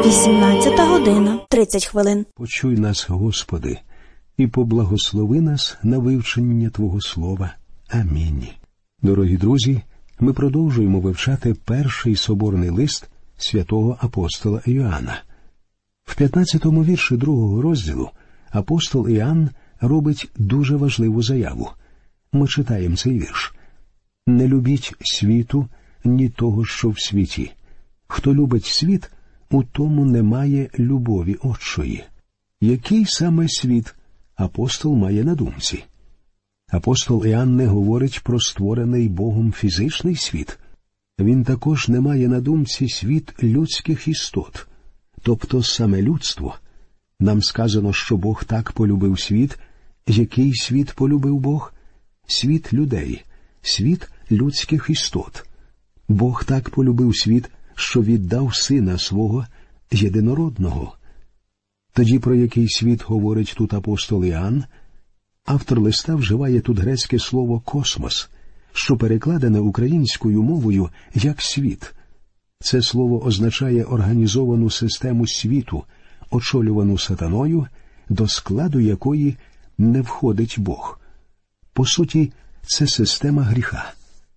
18:30. Почуй нас, Господи, і поблагослови нас на вивчення Твого Слова. Амінь. Дорогі друзі, ми продовжуємо вивчати перший соборний лист святого апостола Іоанна. В 15-му вірші 2-го розділу апостол Іоанн робить дуже важливу заяву. Ми читаємо цей вірш. «Не любіть світу, ні того, що в світі. Хто любить світ, у тому немає любові Отчої». Який саме світ апостол має на думці? Апостол Іоанн не говорить про створений Богом фізичний світ. Він також не має на думці світ людських істот, тобто саме людство. Нам сказано, що Бог так полюбив світ. Який світ полюбив Бог? Світ людей, світ людських істот. Бог так полюбив світ, що віддав Сина Свого єдинородного. Тоді про який світ говорить тут апостол Іоанн? Автор листа вживає тут грецьке слово «космос», що перекладене українською мовою як «світ». Це слово означає організовану систему світу, очолювану сатаною, до складу якої не входить Бог. По суті, це система гріха.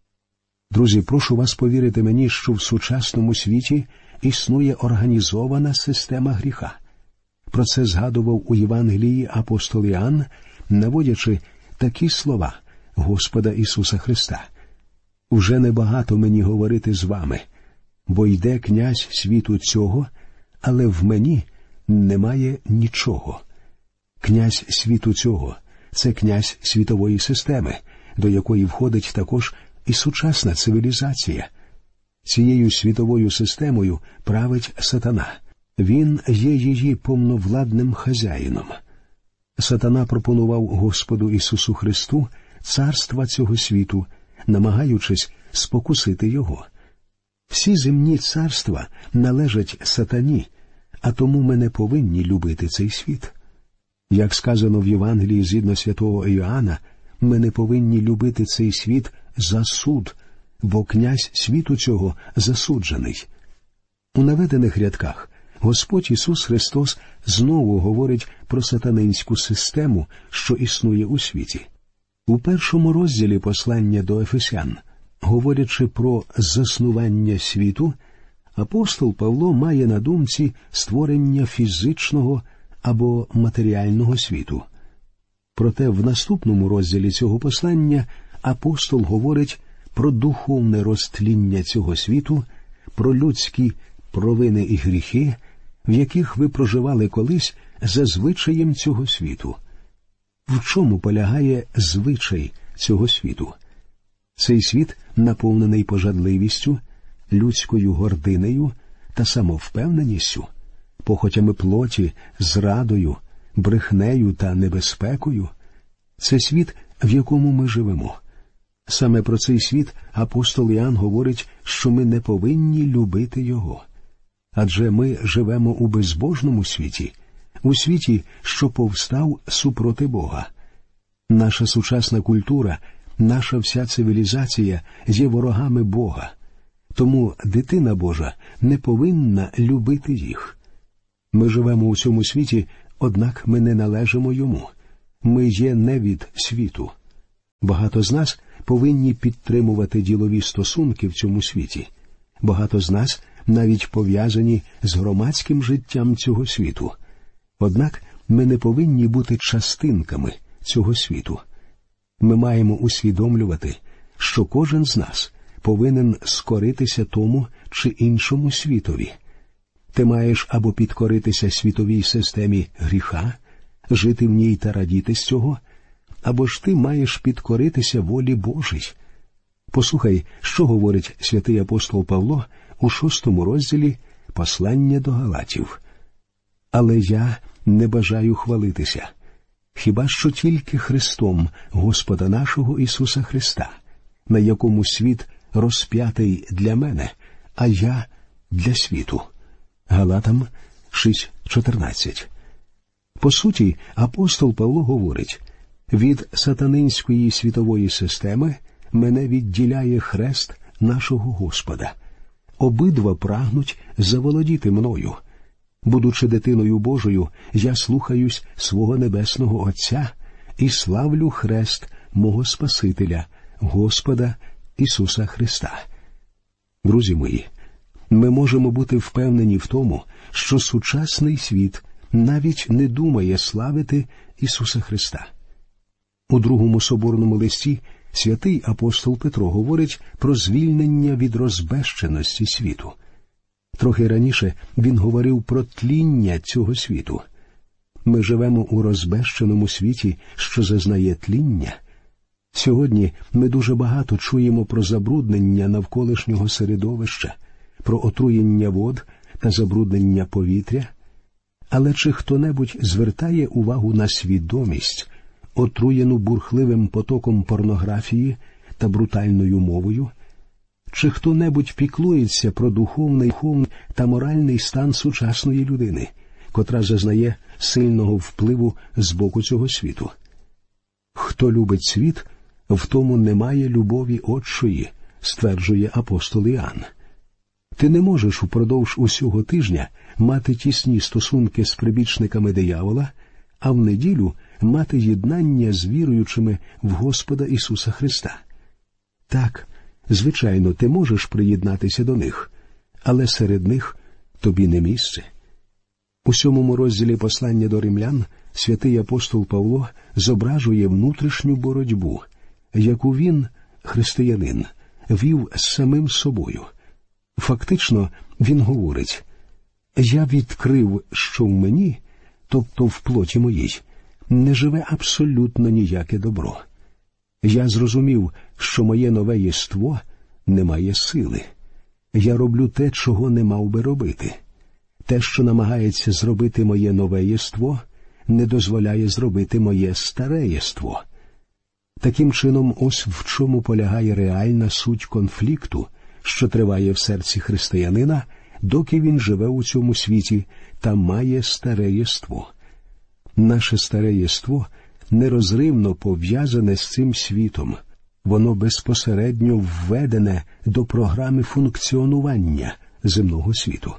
Друзі, прошу вас повірити мені, що в сучасному світі існує організована система гріха. Про це згадував у Євангелії апостол Іоанн, наводячи такі слова Господа Ісуса Христа. «Уже небагато мені говорити з вами, бо йде князь світу цього, але в мені немає нічого». Князь світу цього – це князь світової системи, до якої входить також і сучасна цивілізація. Цією світовою системою править сатана. Він є її повновладним хазяїном. Сатана пропонував Господу Ісусу Христу царства цього світу, намагаючись спокусити Його. Всі земні царства належать сатані, а тому ми не повинні любити цей світ. Як сказано в Євангелії згідно святого Іоанна, ми не повинні любити цей світ за суд, бо князь світу цього засуджений. У наведених рядках Господь Ісус Христос знову говорить про сатанинську систему, що існує у світі. У 1-му розділі послання до Ефесян, говорячи про заснування світу, апостол Павло має на думці створення фізичного або матеріального світу. Проте в наступному розділі цього послання апостол говорить про духовне розтління цього світу, про людські провини і гріхи, в яких ви проживали колись за звичаєм цього світу. В чому полягає звичай цього світу? Цей світ наповнений пожадливістю, людською гординею та самовпевненістю, похотями плоті, зрадою, брехнею та небезпекою. Це світ, в якому ми живемо. Саме про цей світ апостол Іоанн говорить, що ми не повинні любити його. Адже ми живемо у безбожному світі, у світі, що повстав супроти Бога. Наша сучасна культура, наша вся цивілізація є ворогами Бога. Тому дитина Божа не повинна любити їх. Ми живемо у цьому світі, однак ми не належимо йому. Ми є не від світу. Багато з нас повинні підтримувати ділові стосунки в цьому світі. Багато з нас навіть пов'язані з громадським життям цього світу. Однак ми не повинні бути частинками цього світу. Ми маємо усвідомлювати, що кожен з нас повинен скоритися тому чи іншому світові. Ти маєш або підкоритися світовій системі гріха, жити в ній та радіти з цього, або ж ти маєш підкоритися волі Божій. Послухай, що говорить святий апостол Павло у 6-му розділі послання до Галатів. «Але я не бажаю хвалитися, хіба що тільки Христом Господа нашого Ісуса Христа, на якому світ розп'ятий для мене, а я для світу». Галатам 6:14. По суті, апостол Павло говорить, від сатанинської світової системи мене відділяє хрест нашого Господа. Обидва прагнуть заволодіти мною. Будучи дитиною Божою, я слухаюсь свого Небесного Отця і славлю хрест мого Спасителя, Господа Ісуса Христа. Друзі мої, ми можемо бути впевнені в тому, що сучасний світ навіть не думає славити Ісуса Христа. У Другому соборному листі святий апостол Петро говорить про звільнення від розбещеності світу. Трохи раніше він говорив про тління цього світу. Ми живемо у розбещеному світі, що зазнає тління. Сьогодні ми дуже багато чуємо про забруднення навколишнього середовища, про отруєння вод та забруднення повітря. Але чи хто-небудь звертає увагу на свідомість, отруєну бурхливим потоком порнографії та брутальною мовою? Чи хто-небудь піклується про духовний та моральний стан сучасної людини, котра зазнає сильного впливу з боку цього світу? Хто любить світ, в тому немає любові Отчої, стверджує апостол Іоанн. Ти не можеш упродовж усього тижня мати тісні стосунки з прибічниками диявола, а в неділю мати єднання з віруючими в Господа Ісуса Христа. Так, звичайно, ти можеш приєднатися до них, але серед них тобі не місце. У 7 розділі послання до римлян святий апостол Павло зображує внутрішню боротьбу, яку він, християнин, вів з самим собою. Фактично, він говорить: «Я відкрив, що в мені, тобто в плоті моїй, не живе абсолютно ніяке добро. Я зрозумів, що моє нове єство не має сили. Я роблю те, чого не мав би робити. Те, що намагається зробити моє нове єство, не дозволяє зробити моє старе єство». Таким чином, ось в чому полягає реальна суть конфлікту, що триває в серці християнина, доки він живе у цьому світі та має старе єство. Наше старе єство нерозривно пов'язане з цим світом. Воно безпосередньо введене до програми функціонування земного світу.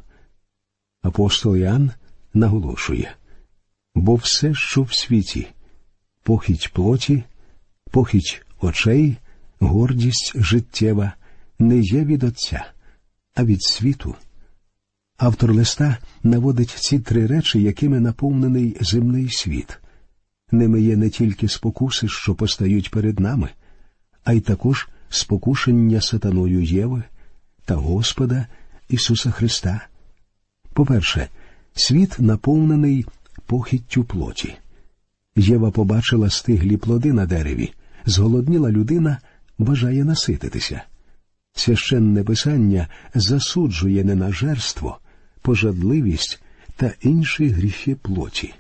Апостол Іоанн наголошує: «Бо все, що в світі – похіть плоті, похіть очей, гордість життєва – не є від Отця, а від світу». Автор листа наводить ці 3 речі, якими наповнений земний світ. Ними є не тільки спокуси, що постають перед нами, а й також спокушення сатаною Єви та Господа Ісуса Христа. По-перше, світ наповнений похіттю плоті. Єва побачила стиглі плоди на дереві, зголодніла людина бажає насититися. Священне Писання засуджує ненажерство, пожадливість та інші гріхи плоті.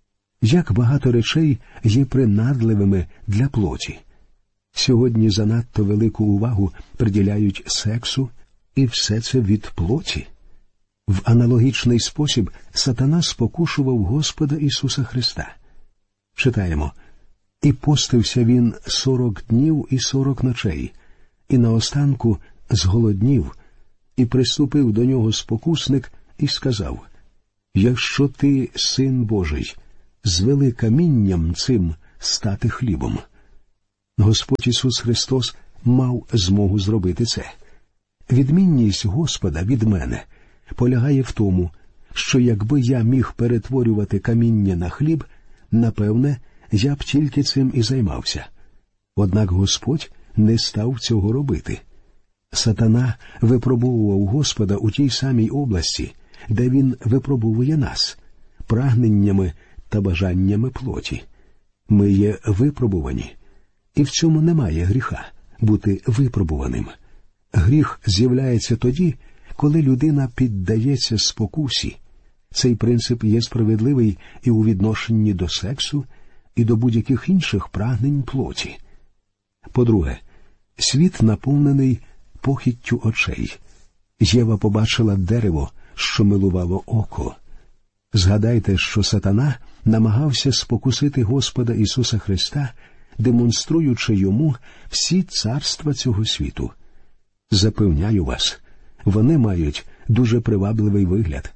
Як багато речей є принадливими для плоті. Сьогодні занадто велику увагу приділяють сексу, і все це від плоті. В аналогічний спосіб сатана спокушував Господа Ісуса Христа. Читаємо: «І постився він 40 днів і 40 ночей, і наостанку зголоднів, і приступив до нього спокусник і сказав: якщо ти син Божий, звели камінням цим стати хлібом». Господь Ісус Христос мав змогу зробити це. Відмінність Господа від мене полягає в тому, що якби я міг перетворювати каміння на хліб, напевне, я б тільки цим і займався. Однак Господь не став цього робити. Сатана випробовував Господа у тій самій області, де він випробовує нас – прагненнями та бажаннями плоті. Ми є випробувані. І в цьому немає гріха – бути випробуваним. Гріх з'являється тоді, коли людина піддається спокусі. Цей принцип є справедливий і у відношенні до сексу, і до будь-яких інших прагнень плоті. По-друге, світ наповнений похіттю очей. Єва побачила дерево, що милувало око. Згадайте, що сатана намагався спокусити Господа Ісуса Христа, демонструючи йому всі царства цього світу. Запевняю вас, вони мають дуже привабливий вигляд.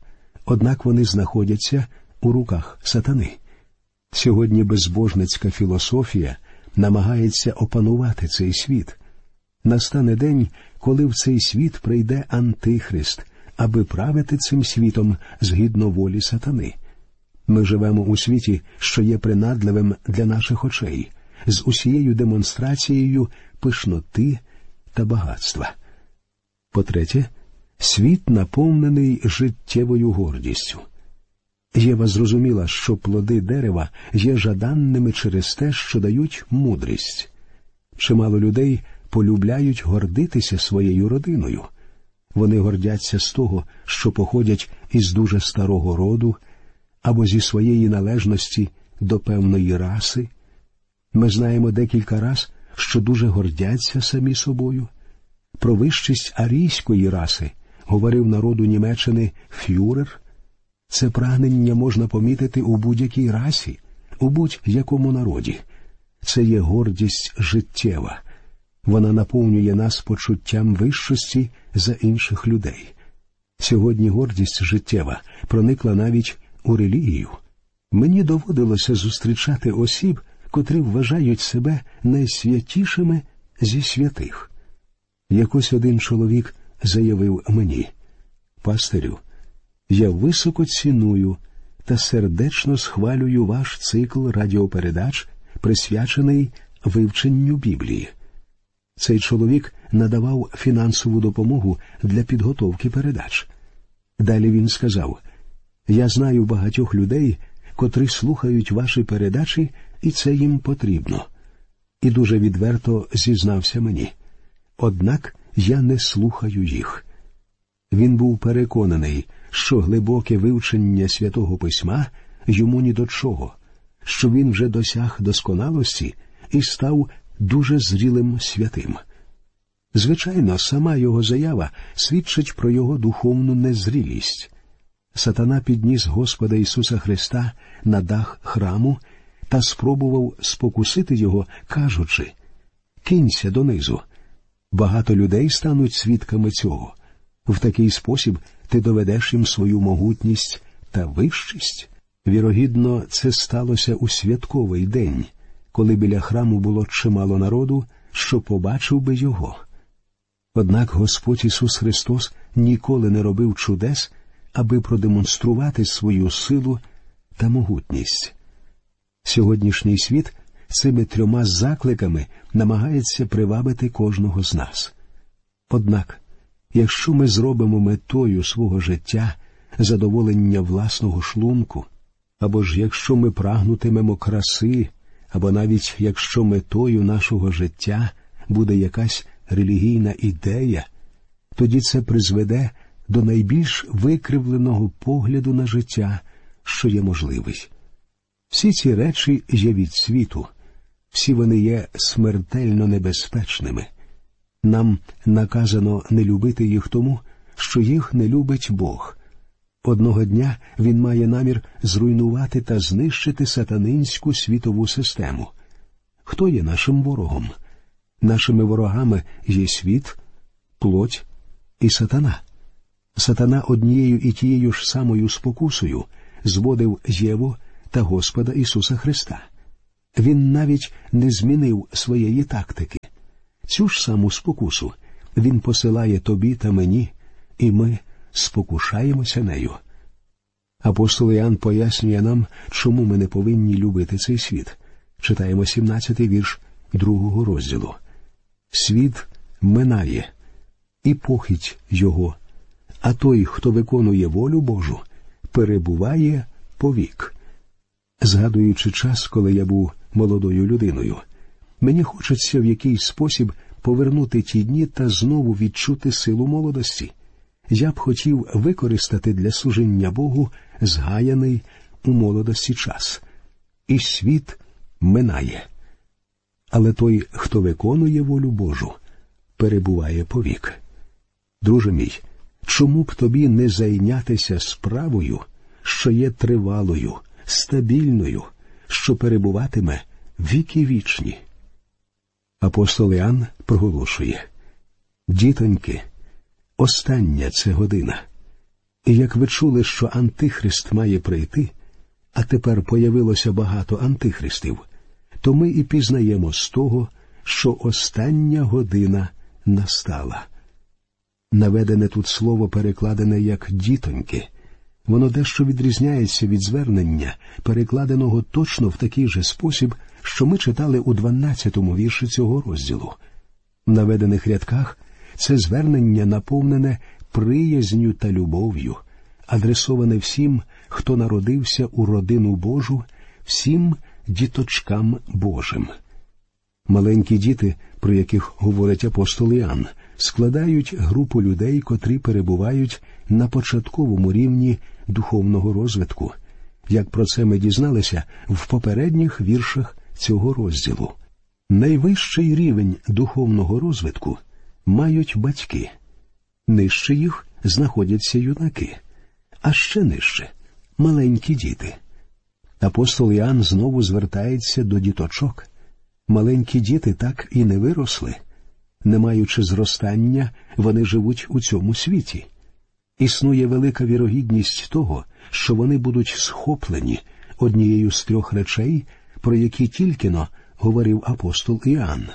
однак вони знаходяться у руках сатани. Сьогодні безбожницька філософія намагається опанувати цей світ. Настане день, коли в цей світ прийде Антихрист, аби правити цим світом згідно волі сатани. Ми живемо у світі, що є принадливим для наших очей, з усією демонстрацією пишноти та багатства. По-третє, світ наповнений життєвою гордістю. Єва зрозуміла, що плоди дерева є жаданними через те, що дають мудрість. Чимало людей полюбляють гордитися своєю родиною. Вони гордяться з того, що походять із дуже старого роду, або зі своєї належності до певної раси. Ми знаємо декілька раз, що дуже гордяться самі собою. Про вищість арійської раси говорив народу Німеччини фюрер. Це прагнення можна помітити у будь-якій расі, у будь-якому народі. Це є гордість життєва. Вона наповнює нас почуттям вищості за інших людей. Сьогодні гордість життєва проникла навіть у релігію. Мені доводилося зустрічати осіб, котрі вважають себе найсвятішими зі святих. Якось один чоловік заявив мені: «Пастирю, я високо ціную та сердечно схвалюю ваш цикл радіопередач, присвячений вивченню Біблії». Цей чоловік надавав фінансову допомогу для підготовки передач. Далі він сказав: «Я знаю багатьох людей, котрі слухають ваші передачі, і це їм потрібно». І дуже відверто зізнався мені: «Однак я не слухаю їх». Він був переконаний, що глибоке вивчення Святого Письма йому ні до чого, що він вже досяг досконалості і став дуже зрілим святим. Звичайно, сама його заява свідчить про його духовну незрілість. Сатана підніс Господа Ісуса Христа на дах храму та спробував спокусити його, кажучи: «Кинься донизу». Багато людей стануть свідками цього. В такий спосіб ти доведеш їм свою могутність та вищість. Вірогідно, це сталося у святковий день, коли біля храму було чимало народу, що побачив би його. Однак Господь Ісус Христос ніколи не робив чудес, аби продемонструвати свою силу та могутність. Сьогоднішній світ цими трьома закликами намагається привабити кожного з нас. Однак, якщо ми зробимо метою свого життя задоволення власного шлунку, або ж якщо ми прагнутимемо краси, або навіть якщо метою нашого життя буде якась релігійна ідея, тоді це призведе до найбільш викривленого погляду на життя, що є можливий. Всі ці речі є від світу, всі вони є смертельно небезпечними. Нам наказано не любити їх тому, що їх не любить Бог. Одного дня Він має намір зруйнувати та знищити сатанинську світову систему. Хто є нашим ворогом? Нашими ворогами є світ, плоть і сатана. Сатана однією і тією ж самою спокусою зводив Єву та Господа Ісуса Христа. Він навіть не змінив своєї тактики. Цю ж саму спокусу Він посилає тобі та мені, і ми спокушаємося нею. Апостол Іоанн пояснює нам, чому ми не повинні любити цей світ. Читаємо 17-й вірш 2-го розділу. «Світ минає, і похить його, а той, хто виконує волю Божу, перебуває повік». Згадуючи час, коли я був молодою людиною, мені хочеться в якийсь спосіб повернути ті дні та знову відчути силу молодості. Я б хотів використати для служіння Богу згаяний у молодості час. І світ минає. Але той, хто виконує волю Божу, перебуває повік. Друже мій, чому б тобі не зайнятися справою, що є тривалою, стабільною, що перебуватиме віки вічні? Апостол Іоанн проголошує: «Дітоньки, остання це година. І як ви чули, що Антихрист має прийти, а тепер появилося багато антихристів, то ми і пізнаємо з того, що остання година настала. Наведене тут слово перекладене як «дітоньки». Воно дещо відрізняється від звернення, перекладеного точно в такий же спосіб, що ми читали у 12-му вірші цього розділу. В наведених рядках це звернення наповнене приязнью та любов'ю, адресоване всім, хто народився у родину Божу, всім діточкам Божим. Маленькі діти, про яких говорить апостол Іоанн, складають групу людей, котрі перебувають на початковому рівні духовного розвитку, як про це ми дізналися в попередніх віршах цього розділу. Найвищий рівень духовного розвитку мають батьки, нижче їх знаходяться юнаки, а ще нижче – маленькі діти. Апостол Іоанн знову звертається до діточок. Маленькі діти так і не виросли. Не маючи зростання, вони живуть у цьому світі. Існує велика вірогідність того, що вони будуть схоплені однією з 3 речей, про які тільки-но говорив апостол Іоанн.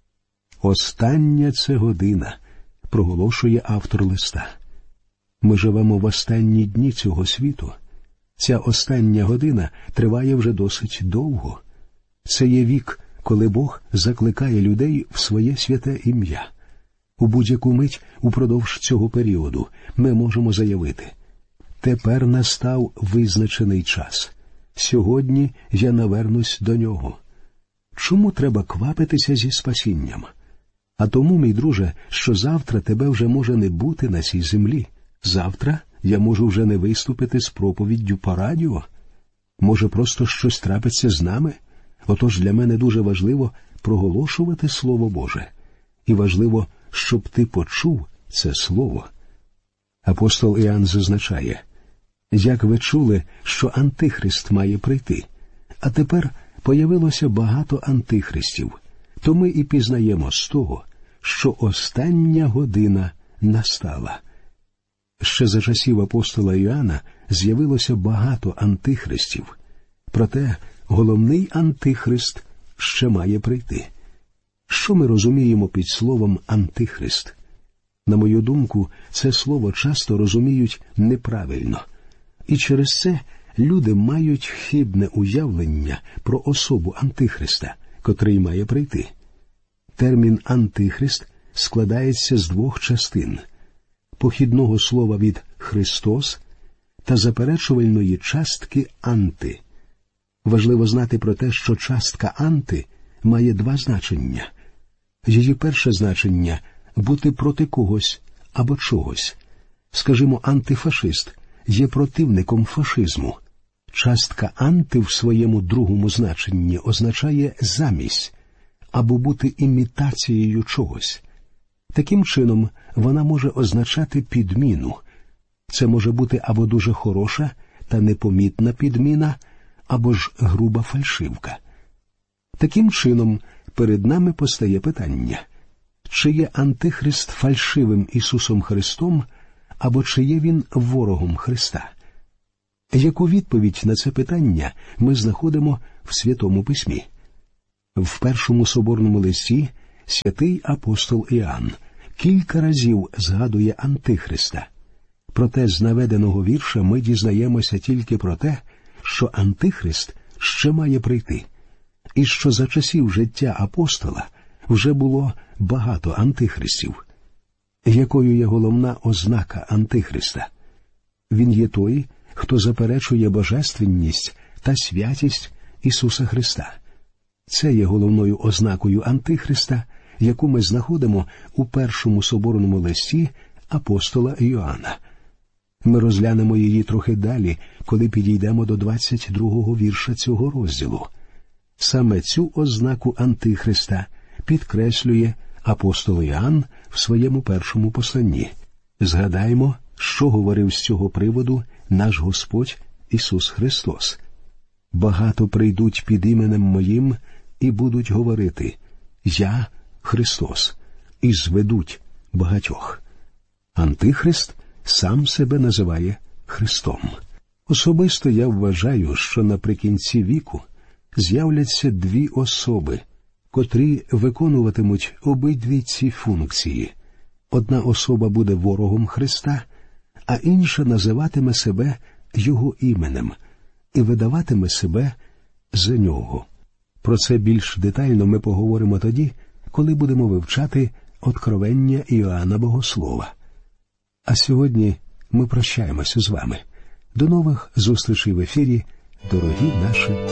«Остання це година», – проголошує автор листа. Ми живемо в останні дні цього світу. Ця остання година триває вже досить довго. Це є вік, коли Бог закликає людей в своє святе ім'я. У будь-яку мить упродовж цього періоду ми можемо заявити: «Тепер настав визначений час. Сьогодні я навернусь до нього». Чому треба квапитися зі спасінням? А тому, мій друже, що завтра тебе вже може не бути на цій землі. Завтра я можу вже не виступити з проповіддю по радіо. Може, просто щось трапиться з нами? Отож для мене дуже важливо проголошувати Слово Боже. І важливо, щоб ти почув це Слово. Апостол Іоанн зазначає: «Як ви чули, що Антихрист має прийти, а тепер появилося багато антихристів, то ми і пізнаємо з того, що остання година настала». Ще за часів апостола Іоанна з'явилося багато антихристів. Проте головний антихрист ще має прийти. Що ми розуміємо під словом «антихрист»? На мою думку, це слово часто розуміють неправильно. І через це люди мають хибне уявлення про особу антихриста, котрий має прийти. Термін «антихрист» складається з 2 частин – похідного слова від «Христос» та заперечувальної частки «анти». Важливо знати про те, що частка «анти» має 2 значення. Її перше значення – бути проти когось або чогось. Скажімо, антифашист є противником фашизму. Частка «анти» в своєму другому значенні означає «замість» або бути імітацією чогось. Таким чином, вона може означати підміну. Це може бути або дуже хороша та непомітна підміна, або ж груба фальшивка. Таким чином, перед нами постає питання: чи є Антихрист фальшивим Ісусом Христом, або чи є він ворогом Христа? Яку відповідь на це питання ми знаходимо в Святому Письмі? В першому соборному листі святий апостол Іоанн кілька разів згадує Антихриста. Проте з наведеного вірша ми дізнаємося тільки про те, що Антихрист ще має прийти, і що за часів життя апостола вже було багато антихристів. Якою є головна ознака Антихриста? Він є той, хто заперечує божественність та святість Ісуса Христа. Це є головною ознакою Антихриста, яку ми знаходимо у першому соборному листі апостола Іоанна. Ми розглянемо її трохи далі, коли підійдемо до 22-го вірша цього розділу. Саме цю ознаку Антихриста підкреслює апостол Іоанн в своєму першому посланні. Згадаємо, що говорив з цього приводу наш Господь Ісус Христос. «Багато прийдуть під іменем Моїм і будуть говорити: Я Христос, і зведуть багатьох». Антихрист сам себе називає Христом. Особисто я вважаю, що наприкінці віку з'являться дві особи, котрі виконуватимуть обидві ці функції. Одна особа буде ворогом Христа, а інша називатиме себе Його іменем і видаватиме себе за Нього. Про це більш детально ми поговоримо тоді, коли будемо вивчати Откровення Іоанна Богослова. А сьогодні ми прощаємося з вами. До нових зустрічей в ефірі, дорогі наші